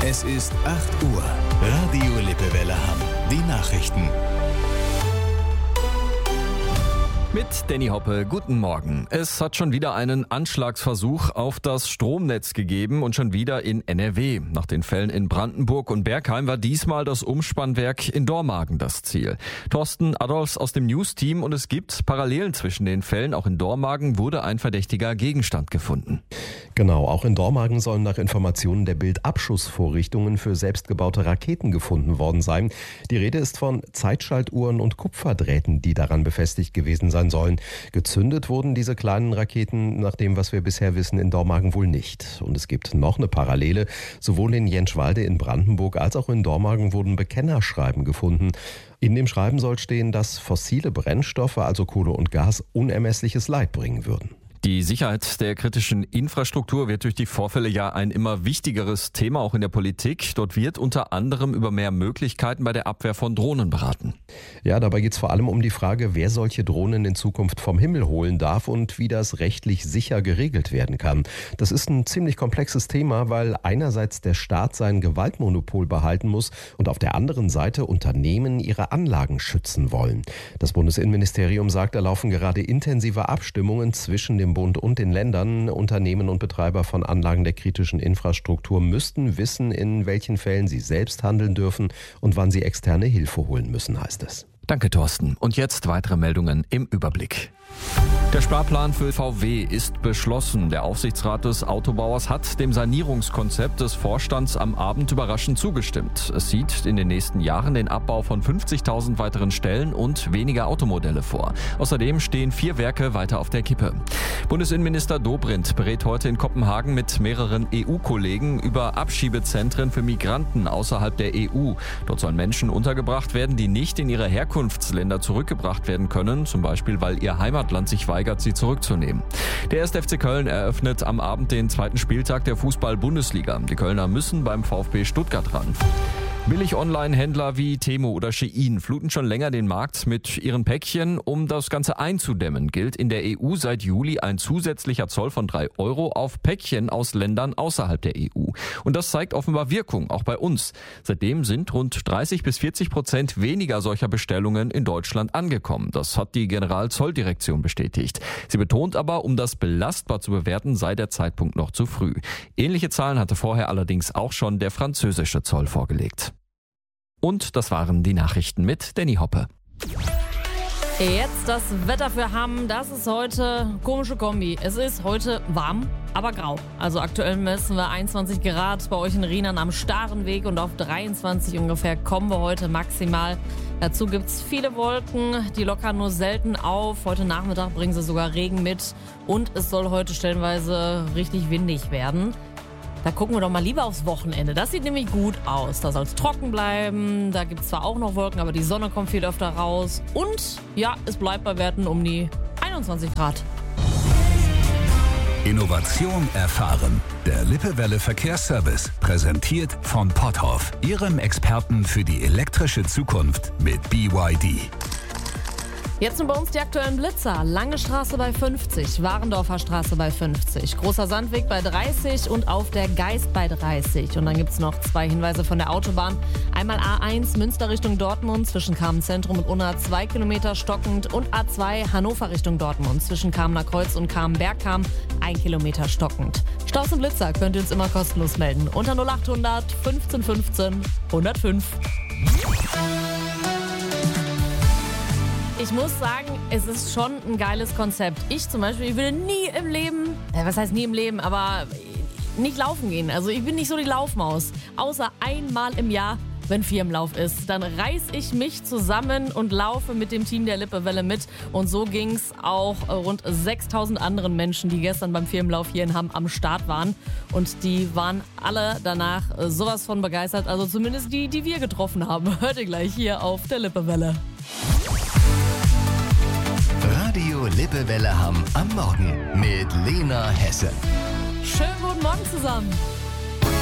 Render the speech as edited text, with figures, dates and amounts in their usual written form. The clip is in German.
Es ist 8 Uhr. Radio Lippewelle Hamm. Die Nachrichten. Mit Danny Hoppe, guten Morgen. Es hat schon wieder einen Anschlagsversuch auf das Stromnetz gegeben und schon wieder in NRW. Nach den Fällen in Brandenburg und Bergheim war diesmal das Umspannwerk in Dormagen das Ziel. Thorsten Adolfs aus dem News-Team, und es gibt Parallelen zwischen den Fällen. Auch in Dormagen wurde ein verdächtiger Gegenstand gefunden. Genau, auch in Dormagen sollen nach Informationen der Bild Abschussvorrichtungen für selbstgebaute Raketen gefunden worden sein. Die Rede ist von Zeitschaltuhren und Kupferdrähten, die daran befestigt gewesen sein sollen. Gezündet wurden diese kleinen Raketen, nach dem, was wir bisher wissen, in Dormagen wohl nicht. Und es gibt noch eine Parallele. Sowohl in Jentschwalde in Brandenburg als auch in Dormagen wurden Bekennerschreiben gefunden. In dem Schreiben soll stehen, dass fossile Brennstoffe, also Kohle und Gas, unermessliches Leid bringen würden. Die Sicherheit der kritischen Infrastruktur wird durch die Vorfälle ja ein immer wichtigeres Thema, auch in der Politik. Dort wird unter anderem über mehr Möglichkeiten bei der Abwehr von Drohnen beraten. Ja, dabei geht es vor allem um die Frage, wer solche Drohnen in Zukunft vom Himmel holen darf und wie das rechtlich sicher geregelt werden kann. Das ist ein ziemlich komplexes Thema, weil einerseits der Staat sein Gewaltmonopol behalten muss und auf der anderen Seite Unternehmen ihre Anlagen schützen wollen. Das Bundesinnenministerium sagt, da laufen gerade intensive Abstimmungen zwischen dem Bund und den Ländern. Unternehmen und Betreiber von Anlagen der kritischen Infrastruktur müssten wissen, in welchen Fällen sie selbst handeln dürfen und wann sie externe Hilfe holen müssen, heißt es. Danke, Thorsten. Und jetzt weitere Meldungen im Überblick. Der Sparplan für VW ist beschlossen. Der Aufsichtsrat des Autobauers hat dem Sanierungskonzept des Vorstands am Abend überraschend zugestimmt. Es sieht in den nächsten Jahren den Abbau von 50.000 weiteren Stellen und weniger Automodelle vor. Außerdem stehen 4 Werke weiter auf der Kippe. Bundesinnenminister Dobrindt berät heute in Kopenhagen mit mehreren EU-Kollegen über Abschiebezentren für Migranten außerhalb der EU. Dort sollen Menschen untergebracht werden, die nicht in ihre Herkunftsländer zurückgebracht werden können, zum Beispiel weil ihr Heimatland sich weigert, sie zurückzunehmen. Der 1. FC Köln eröffnet am Abend den 2. Spieltag der Fußball-Bundesliga. Die Kölner müssen beim VfB Stuttgart ran. Billig-Online-Händler wie Temu oder Shein fluten schon länger den Markt mit ihren Päckchen. Um das Ganze einzudämmen, gilt in der EU seit Juli ein zusätzlicher Zoll von 3 € auf Päckchen aus Ländern außerhalb der EU. Und das zeigt offenbar Wirkung, auch bei uns. Seitdem sind rund 30-40% weniger solcher Bestellungen in Deutschland angekommen. Das hat die Generalzolldirektion bestätigt. Sie betont aber, um das belastbar zu bewerten, sei der Zeitpunkt noch zu früh. Ähnliche Zahlen hatte vorher allerdings auch schon der französische Zoll vorgelegt. Und das waren die Nachrichten mit Danny Hoppe. Jetzt das Wetter für Hamm. Das ist heute komische Kombi. Es ist heute warm, aber grau. Also aktuell messen wir 21 Grad bei euch in Rheinland am Starenweg und auf 23 ungefähr kommen wir heute maximal. Dazu gibt's viele Wolken, die lockern nur selten auf. Heute Nachmittag bringen sie sogar Regen mit und es soll heute stellenweise richtig windig werden. Da gucken wir doch mal lieber aufs Wochenende. Das sieht nämlich gut aus. Da soll es trocken bleiben. Da gibt es zwar auch noch Wolken, aber die Sonne kommt viel öfter raus. Und ja, es bleibt bei Werten um die 21 Grad. Innovation erfahren. Der Lippewelle Verkehrsservice. Präsentiert von Potthoff. Ihrem Experten für die elektrische Zukunft mit BYD. Jetzt sind bei uns die aktuellen Blitzer. Lange Straße bei 50, Warendorfer Straße bei 50, Großer Sandweg bei 30 und auf der Geist bei 30. Und dann gibt es noch 2 Hinweise von der Autobahn. Einmal A1 Münster Richtung Dortmund zwischen Kamen-Zentrum und Unna 2 Kilometer stockend und A2 Hannover Richtung Dortmund zwischen Kamener Kreuz und Kamen-Bergkam 1 Kilometer stockend. Staus und Blitzer könnt ihr uns immer kostenlos melden unter 0800 15 15 105. Ich muss sagen, es ist schon ein geiles Konzept. Ich zum Beispiel, ich würde nie im Leben, was heißt nie im Leben, aber nicht laufen gehen. Also ich bin nicht so die Laufmaus. Außer einmal im Jahr, wenn Firmenlauf ist. Dann reiß ich mich zusammen und laufe mit dem Team der Lippewelle mit. Und so ging's auch rund 6.000 anderen Menschen, die gestern beim Firmenlauf hier in Hamm am Start waren. Und die waren alle danach sowas von begeistert. Also zumindest die, die wir getroffen haben. Hört ihr gleich hier auf der Lippewelle. Radio Lippewelle Hamm am Morgen mit Lena Hesse. Schönen guten Morgen zusammen.